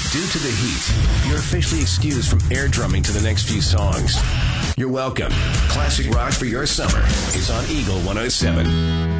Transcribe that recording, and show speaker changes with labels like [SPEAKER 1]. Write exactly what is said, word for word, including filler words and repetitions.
[SPEAKER 1] Due to the heat, you're officially excused from air drumming to the next few songs. You're welcome. Classic rock for your summer is on Eagle one oh seven.